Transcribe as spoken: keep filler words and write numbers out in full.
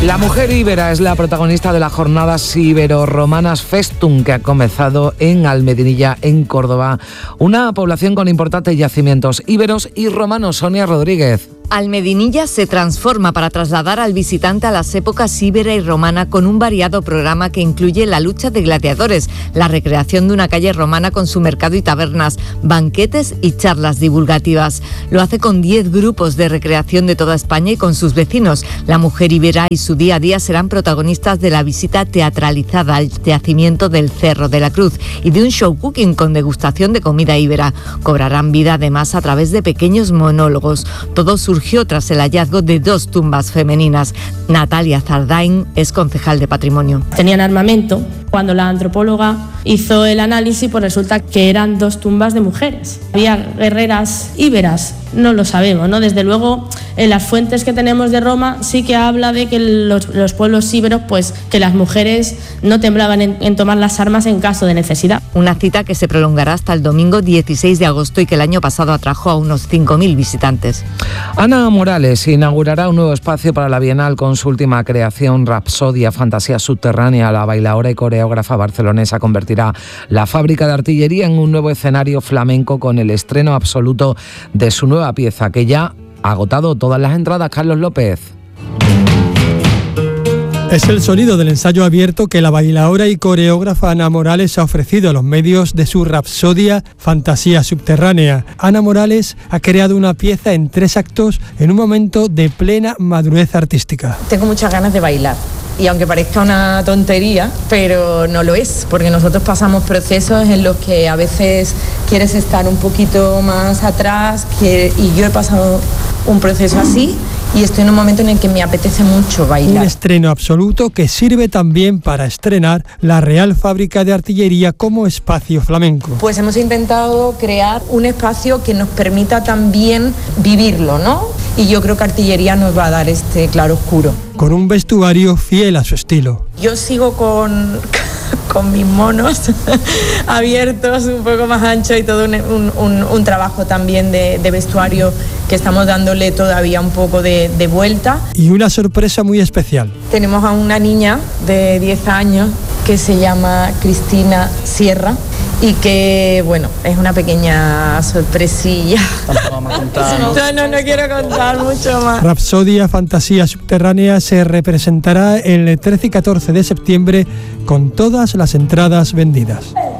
La mujer íbera es la protagonista de las jornadas ibero-romanas Festum, que ha comenzado en Almedinilla, en Córdoba. Una población con importantes yacimientos íberos y romanos. Sonia Rodríguez. Almedinilla se transforma para trasladar al visitante a las épocas íbera y romana con un variado programa que incluye la lucha de gladiadores, la recreación de una calle romana con su mercado y tabernas, banquetes y charlas divulgativas. Lo hace con diez grupos de recreación de toda España y con sus vecinos. La mujer íbera y su día a día serán protagonistas de la visita teatralizada al yacimiento del Cerro de la Cruz y de un show cooking con degustación de comida íbera. Cobrarán vida además a través de pequeños monólogos. Todo surgió tras el hallazgo de dos tumbas femeninas. Natalia Zardain es concejal de Patrimonio. Tenían armamento. Cuando la antropóloga hizo el análisis, pues resulta que eran dos tumbas de mujeres. ¿Había guerreras íberas? No lo sabemos, ¿no? Desde luego, en las fuentes que tenemos de Roma sí que habla de que los, los pueblos íberos, pues que las mujeres no temblaban en, en tomar las armas en caso de necesidad. Una cita que se prolongará hasta el domingo dieciséis de agosto y que el año pasado atrajo a unos cinco mil visitantes. Ana Morales inaugurará un nuevo espacio para la Bienal con su última creación, Rapsodia, fantasía subterránea. La bailaora y coreógrafa barcelonesa convertirá la fábrica de artillería en un nuevo escenario flamenco con el estreno absoluto de su nueva pieza, que ya ha agotado todas las entradas. Carlos López. Es el sonido del ensayo abierto que la bailaora y coreógrafa Ana Morales ha ofrecido a los medios de su Rapsodia, fantasía subterránea. Ana Morales ha creado una pieza en tres actos en un momento de plena madurez artística. Tengo muchas ganas de bailar. Y aunque parezca una tontería, pero no lo es, porque nosotros pasamos procesos en los que a veces quieres estar un poquito más atrás, que, y yo he pasado un proceso así y estoy en un momento en el que me apetece mucho bailar. Un estreno absoluto que sirve también para estrenar la Real Fábrica de Artillería como espacio flamenco. Pues hemos intentado crear un espacio que nos permita también vivirlo, ¿no? Y yo creo que Artillería nos va a dar este claroscuro. Con un vestuario fiel a su estilo. Yo sigo con, con mis monos abiertos, un poco más ancho y todo un, un, un trabajo también de, de vestuario que estamos dándole todavía un poco de, de vuelta. Y una sorpresa muy especial. Tenemos a una niña de diez años que se llama Cristina Sierra y que, bueno, es una pequeña sorpresilla. No, no, no quiero contar mucho más. Rapsodia, fantasía subterránea, se representará el trece y catorce de septiembre con todas las entradas vendidas.